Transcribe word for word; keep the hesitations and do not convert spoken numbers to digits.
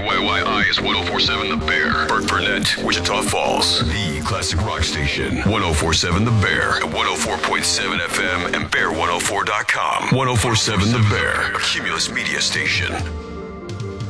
Y Y I is one oh four point seven The Bear. Burt Burnett, Wichita Falls. The classic rock station. one oh four point seven The Bear. At one oh four point seven F M and bear one oh four dot com. one oh four point seven The Bear. A Cumulus media station.